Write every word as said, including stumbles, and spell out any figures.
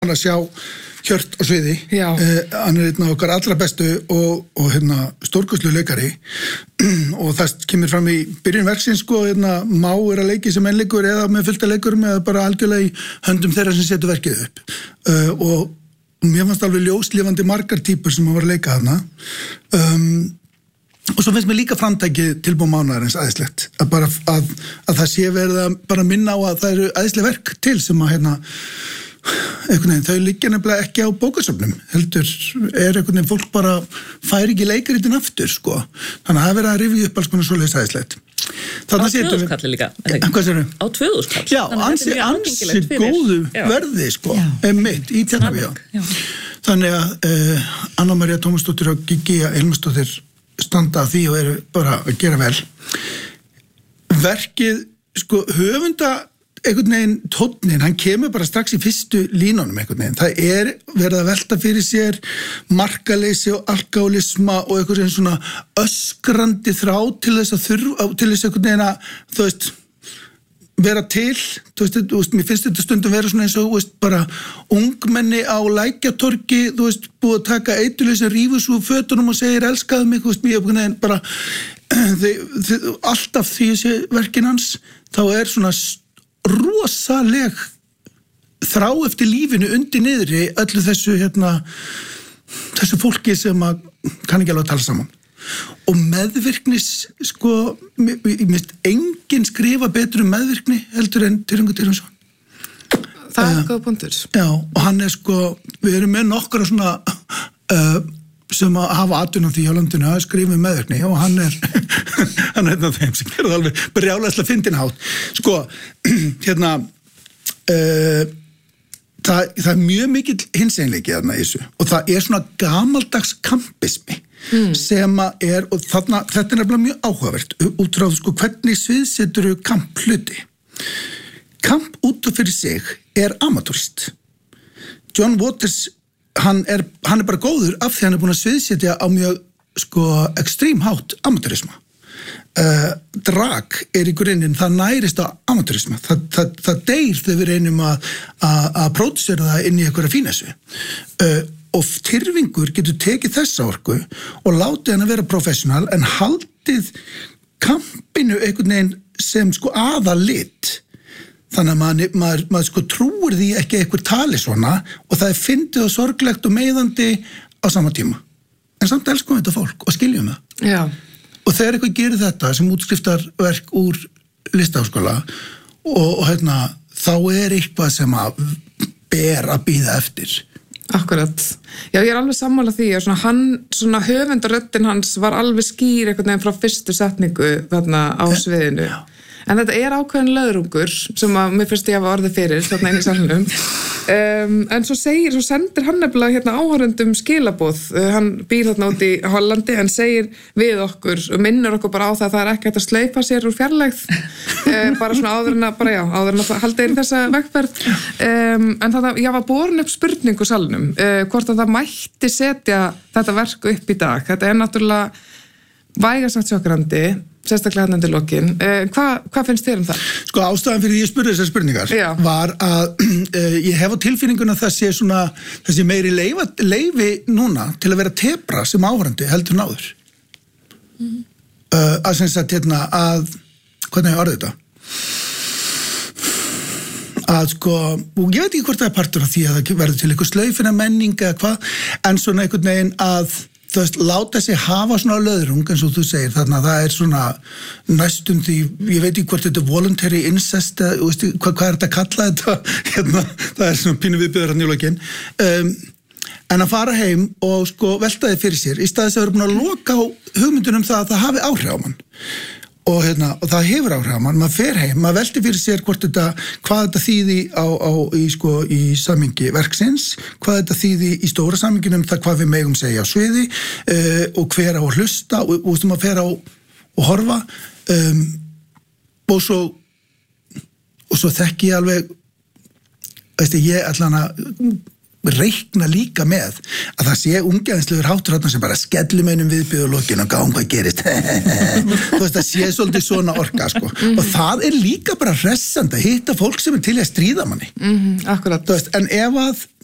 gaman að sjá Hjört á sviði, uh, hann er einn af okkar allra bestu og, og hérna, stórkostlu leikari og það kemur fram í byrjun verksins sko, hérna, má er að leiki sem einleikur eða með fullta leikurum eða bara algjörlega í höndum þeirra sem setur verkið upp uh, og mér fannst alveg ljóslifandi margar típur sem að var að leika þarna um, og svo finnst mér líka framtækið tilbúið mánaðarins æðislegt að, bara, að, að það sé verið að bara minna á að það eru æðisleg verk til sem að hérna einhvern veginn, þau liggja nefnilega ekki á bókasöfnum heldur, er einhvern veginn fólk bara fær ekki leikaritin aftur sko, þannig að það verið að rifja upp alls konar svoleiðis æðislegt. Á tvöðúskalli líka Hvað sér þau? Á tvöðúskall Já, ansi, ansi góðu verði sko, emitt í Tjarnarbíó þannig að uh, Anna María Tómasdóttir og Gígja Elmarsdóttir standa að því og eru bara að gera vel verkið sko höfunda einhvern veginn tónnin, hann kemur bara strax í fyrstu línunum einhvern veginn, það er verið að velta fyrir sér markaleysi og alkoholisma og einhvern veginn svona öskrandi þrá til þess að þurfa, til þess einhvern veginn að þú veist, vera til þú veist, þú veist, mér finnst þetta stundum vera svona eins og, þú veist, bara ungmenni á Lækjatorgi, þú veist, búið að taka eituleysi sem rífur svo fötunum og segir elskaðu mig, þú veist, mér einhvern veginn bara þið, þið, alltaf því þessi verkin hans, þá er svona rosaleg þrá eftir lífinu undir niðri öllu þessu hérna þessu fólki sem að kann ekki alveg að tala saman og meðvirknis sko, ég myndist enginn skrifa betur um meðvirkni heldur en Tyrfingur Tyrfingsson það er uh, góð punktur já, og hann er sko, við erum með nokkra svona uh, sem að hafa atvinna því á landinu að skrifa um meðvirkni og hann er hann er einn af þeim sem gerði alveg brjálæðslega fyndinn hátt sko, hérna uh, það, það er mjög mikill hinseinleiki þarna í þessu og það er svona gamaldags kampismi mm. sem að er og þarna, þetta er nefnilega mjög áhugavert út frá sko hvernig sviðsetur kamp hluti kamp út af fyrir sig er amatúrist John Waters hann er, hann er bara góður af því hann er búin að sviðsetja á mjög sko ekstrím hátt amatúrisma uh, drag er í grunninn það nærist á amatúrisma það, það, það deyr þegar við reynum að að pródusera það inn í einhverja fínessu uh, og Tyrfingur getur tekið þessa orku og látið hann að vera professional en haldið kampinu einhvern veginn sem sko aðalit þannig að maður, maður, maður sko trúir því ekki eitthvað tali svona og það er fyndið og sorglegt og meiðandi á sama tíma. En samt elskum við þetta fólk og skiljum það. Já. Og þegar eitthvað gerir þetta sem útskriftarverk úr listaháskóla og, og hérna, þá er eitthvað sem að ber að bíða eftir. Akkurat. Já, ég er alveg sammála því að svona hann, svona höfundaröddin hans var alveg skýr einhvern veginn frá fyrstu setningu þarna á sviðinu. Já. En þetta er ákveðin löðrungur sem að mér finnst ég hafa orðið fyrir þarna inn í salnum. Um, en svo segir, svo sendir hann nefnilega hérna áhorfendum skilaboð. Uh, hann býr þarna út í Hollandi, hann segir við okkur og minnur okkur bara á það að það er ekki hægt að slaufa sér úr fjarlægð. Uh, bara svona áður en að, bara já, áður en að halda inn þessa vegferð. Um, en það, ég var borin upp spurningu salnum, uh, hvort að það mætti setja þetta verk upp í dag. Þetta er náttúrulega vægast sagt sjokkrandi, sérstaklega hann undir lokin. Uh, Hvað hva finnst þér um það? Sko ástæðan fyrir því ég spurði þessar spurningar Já. var að uh, ég hef á tilfinninguna að það sé svona, það sé meiri leifa, leifi núna til að vera tebra sem áhorfandi heldur náður. Mm. Uh, að sem sagt hérna að, hvernig ég orðið þetta? Að sko, og ég veit ekki hvort það er partur af því að það verður til eitthvað slaufina menning eða hvað, en svona einhvern veginn að þú veist, láta sig hafa svona löðrung eins og þú segir, þannig að það er svona næstum því, ég veit ekki hvort þetta er voluntary incest, eða, veist, hvað, hvað er þetta að kalla þetta, hérna, það er svona pínu viðbjöður að njúleikin, um, en að fara heim og sko velta þið fyrir sér, í staðis að vera búin að loka á hugmyndunum það að það hafi áhrif á mann, og hérna, og það hefur áhrif á mann, maður fer heim, maður velti fyrir sér hvort þetta, hvað þetta þýði á, á í sko, í samhengi verksins, hvað þetta þýði í stóra samhenginum, það hvað við megum segja á sviði, uh, og hver á að hlusta, og, og þú maður fer á og horfa, um, og svo, og svo þekki ég alveg, veistu, ég allan að reikna líka með að það sé ungæðinslegur háttur þarna sem bara skellum einum viðbjöðu lokin og gáum hvað gerist þú veist, það sé svolítið svona orka sko. Mm-hmm. Og það er líka bara hressandi að hitta fólk sem er til að stríða manni. Mm-hmm, akkurat. Þú veist, en ef að